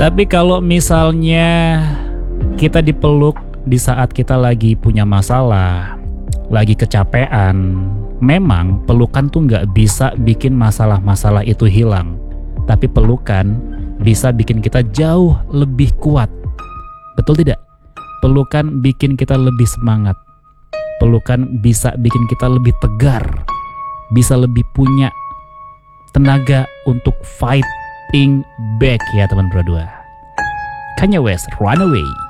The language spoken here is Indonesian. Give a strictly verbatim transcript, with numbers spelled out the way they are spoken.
Tapi kalau misalnya kita dipeluk di saat kita lagi punya masalah, lagi kecapean, memang pelukan tuh nggak bisa bikin masalah-masalah itu hilang. Tapi pelukan bisa bikin kita jauh lebih kuat. Betul tidak? Pelukan bikin kita lebih semangat. Pelukan bisa bikin kita lebih tegar, bisa lebih punya tenaga untuk fighting back ya teman berdua. Kanye West, Runaway.